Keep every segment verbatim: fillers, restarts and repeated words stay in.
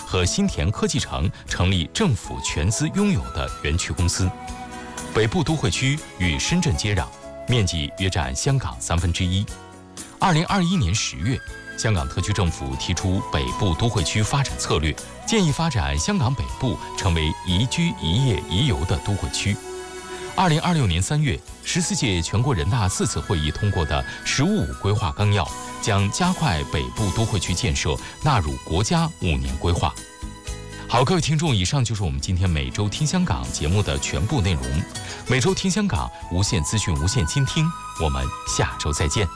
和新田科技城成立政府全资拥有的园区公司。北部都会区与深圳接壤，面积约占香港三分之一。二零二一年十月，香港特区政府提出北部都会区发展策略，建议发展香港北部成为宜居宜业宜游的都会区。二零二六年三月，十四届全国人大四次会议通过的“十五五”规划纲要，将加快北部都会区建设纳入国家五年规划。好，各位听众，以上就是我们今天每周听香港节目的全部内容。每周听香港，无限资讯，无限倾听。我们下周再见。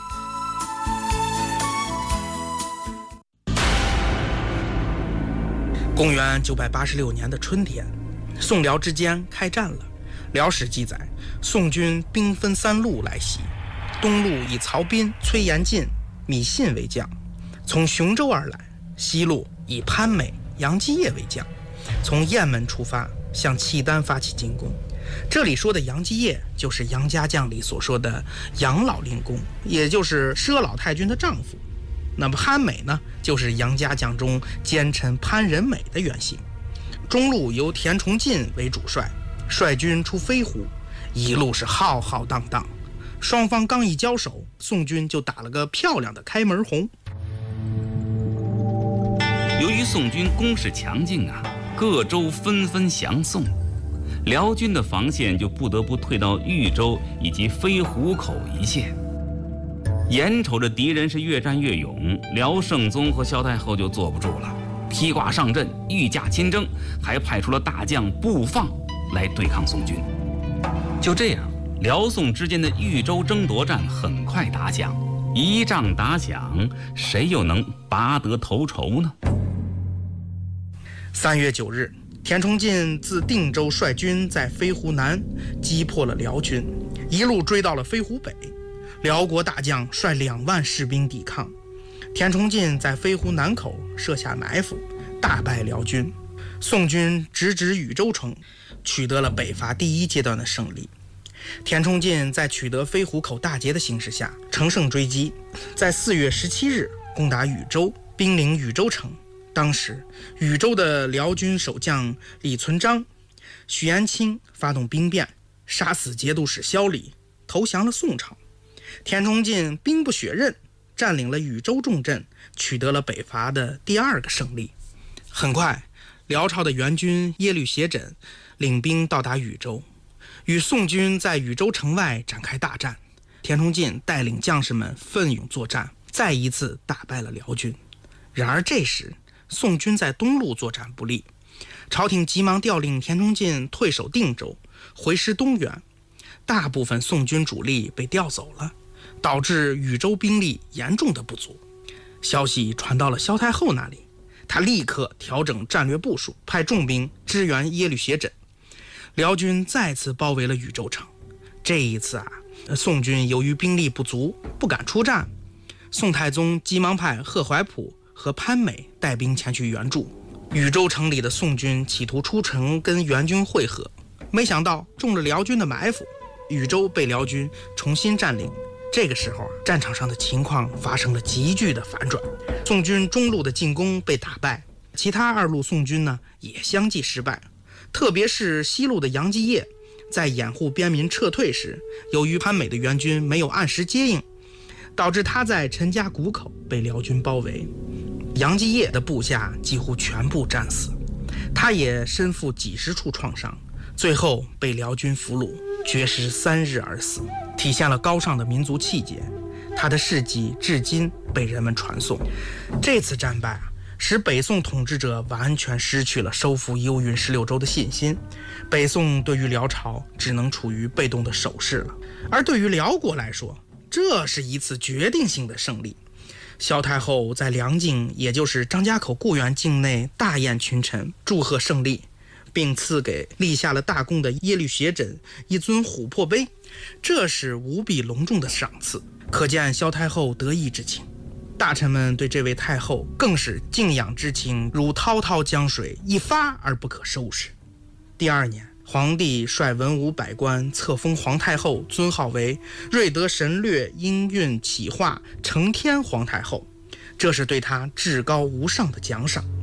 公元九百八十六年的春天，宋辽之间开战了。辽史记载，宋军兵分三路来袭，东路以曹彬、崔延进、米信为将，从雄州而来；西路以潘美、杨基业为将，从雁门出发，向契丹发起进攻。这里说的杨基业，就是杨家将里所说的杨老令公，也就是佘老太君的丈夫。那么潘美呢，就是杨家将中奸臣潘仁美的原型。中路由田崇进为主帅，率军出飞狐，一路是浩浩荡荡。双方刚一交手，宋军就打了个漂亮的开门红。 由于宋军攻势强劲啊，各州纷纷降宋，辽军的防线就不得不退到豫州以及飞狐口一线。眼瞅着敌人是越战越勇，辽圣宗和萧太后就坐不住了，披挂上阵，御驾亲征，还派出了大将布放来对抗宋军。就这样，辽宋之间的豫州争夺战很快打响，一仗打响，谁又能拔得头筹呢？ 三月九日，田崇进自定州率军在飞狐南击破了辽军，一路追到了飞狐北。辽国大将率两万士兵抵抗，田崇进在飞狐南口设下埋伏，大败辽军。宋军直指禹州城，取得了北伐第一阶段的胜利。田崇进在取得飞狐口大捷的形势下，乘胜追击，在四月十七日攻打禹州，兵临禹州城。当时禹州的辽军守将李存璋、许延清发动兵变，杀死节度使萧礼，投降了宋朝。田崇进兵不血刃，占领了禹州重镇，取得了北伐的第二个胜利。很快，辽朝的援军耶律斜轸领兵到达禹州，与宋军在禹州城外展开大战。田崇进带领将士们奋勇作战，再一次打败了辽军。然而这时，宋军在东路作战不利，朝廷急忙调令田崇进退守定州，回师东援。大部分宋军主力被调走了，导致禹州兵力严重的不足。消息传到了萧太后那里，他立刻调整战略部署，派重兵支援耶律斜轸。辽军再次包围了禹州城。这一次啊，宋军由于兵力不足，不敢出战。宋太宗急忙派贺怀朴和潘美带兵前去援助。禹州城里的宋军企图出城跟援军会合，没想到中了辽军的埋伏，禹州被辽军重新占领。这个时候，战场上的情况发生了急剧的反转，宋军中路的进攻被打败，其他二路宋军呢也相继失败。特别是西路的杨基业，在掩护边民撤退时，由于潘美的援军没有按时接应，导致他在陈家谷口被辽军包围。杨基业的部下几乎全部战死，他也身负几十处创伤，最后被辽军俘虏，绝食三日而死，体现了高尚的民族气节。他的事迹至今被人们传颂。这次战败使北宋统治者完全失去了收复幽云十六州的信心，北宋对于辽朝只能处于被动的守势了。而对于辽国来说，这是一次决定性的胜利。萧太后在梁境，也就是张家口固原境内大宴群臣，祝贺胜利，并赐给立下了大功的耶律斜轸一尊琥珀杯，这是无比隆重的赏赐，可见萧太后得意之情。大臣们对这位太后更是敬仰之情如滔滔江水，一发而不可收拾。第二年，皇帝率文武百官册封皇太后，尊号为睿德神略音韵启化承天皇太后，这是对她至高无上的奖赏。